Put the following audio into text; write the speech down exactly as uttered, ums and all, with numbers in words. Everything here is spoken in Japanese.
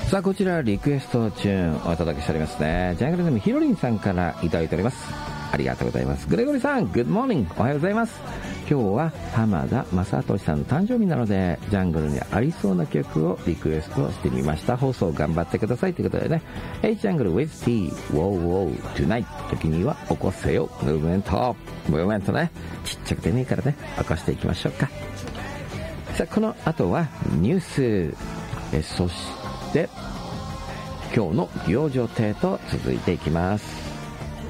さあこちらリクエストチューンお届けしておりますね。ジャングルネームひろりんさんからいただいております。ありがとうございます。グレゴリーさん、グッドモーニング、おはようございます。今日は浜田雅俊さんの誕生日なので、ジャングルにありそうな曲をリクエストしてみました。放送頑張ってくださいということでね。Hey ジャングル with T Wow Wow Tonight 時には起こせよムーブメントムーブメントね、ちっちゃくてねえからね、起こしていきましょうか。さあこの後はニュース、えそして今日の養生亭と続いていきます。